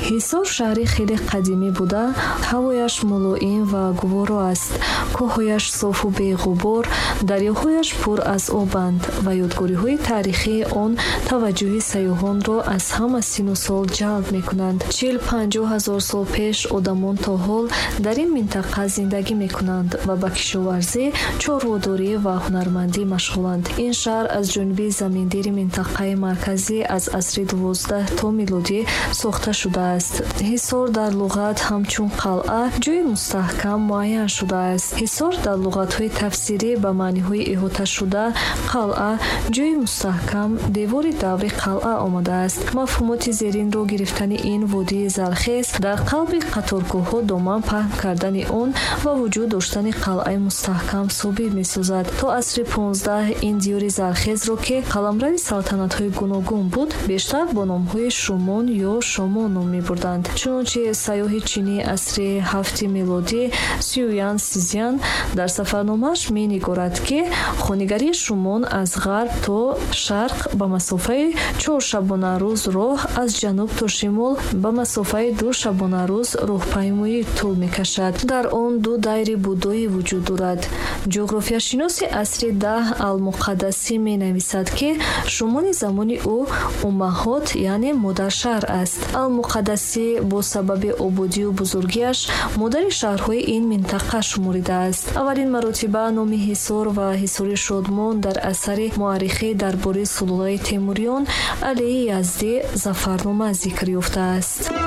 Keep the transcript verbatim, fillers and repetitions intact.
ҳисор шаҳри хеле қадимӣ буда, ҳавояш мулоим ва гуворо аст. Кӯҳҳояш софу беғубор, дарёҳояш пур аз обанд ва ёдгориҳои таърихии он таваҷҷӯҳи сайёҳонро аз ҳама сину сол ҷалб мекунанд. чил панҷоҳ ҳазор сол пеш одамон то ҳол дар ин минтақа зиндагӣ мекунанд ва ба кишоварзӣ, чорводорӣ ва ҳунармандӣ машғуланд. ин шаҳр аз ҷониби заминдири минтақаи марказӣ аз асри дувоздаҳ то милодӣ сохта шудааст. ҳисор дар луғат ҳамчун қалъа ҷойи мустаҳкам муайян шудааст. ҳисор дар луғатҳои тафсирӣ ба маъниҳои иҳоташуда, қалъа, ҷойи мустаҳкам, девори даври қалъа омадааст. мафҳумоти зеринро гирифтани ин водии зархез дар қалби қаторгоҳҳо доман паҳн кардани он ва вуҷуд доштани қалъаи мустаҳкам собит месозад. То асри понздаҳ ин диёри зархезро ки қаламрави салтанатҳои гуногун буд, бештар бо номҳои Шумон ё Шомон ном мебурданд. чунончи сайёҳи чинӣ асри ҳафти милодӣ Сюян Сизян дар сафарномааш менигорад, ки хонигарии Шумон аз ғарб то шарқ ба масофаи чор шабонарӯз роҳ, аз ҷануб то шимол ба масофаи ду шабонарӯз роҳпаймоӣ тӯл мекашад. дар он ду дайри буддоӣ вуҷуд дорад. ҷуғрофияшиноси асри даҳ Ал-Муқаддасӣ менависад, ки Шумони замони ӯ уммаҳот яъне модаршаҳр аст. Ал-Муқаддасӣ бо сабаби ободию бузургиаш модари шаҳрҳои ин минтақа шуморидааст. аввалин маротиба номи ҳисор ва ҳисори шодмон дар асари муаррихӣ дар бораи сулолаи Темуриён Алии Яздӣ Зафарнома зикр ёфтааст.